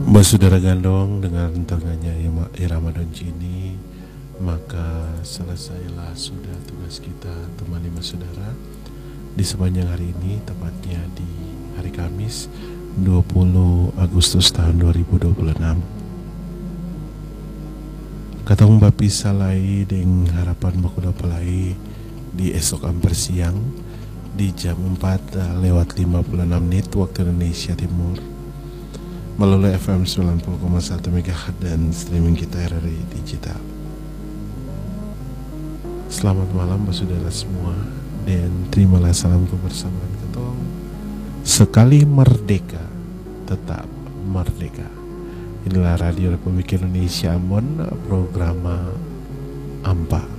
Saudara gandong dengan tengahnya irama Doncini, maka selesailah sudah tugas kita temani saudara di sepanjang hari ini, tepatnya di hari Kamis 20 Agustus tahun 2026. Katong bapi salai deng harapan bakuda pelai di esok amper siang di jam 4 lewat 56 menit waktu Indonesia Timur melalui FM 90,1 MHz dan streaming kita RRI Digital. Selamat malam saudara semua, dan terimalah salam kebersamaan ketong. Sekali merdeka, tetap merdeka. Inilah Radio Republik Indonesia Ambon, program Ampa.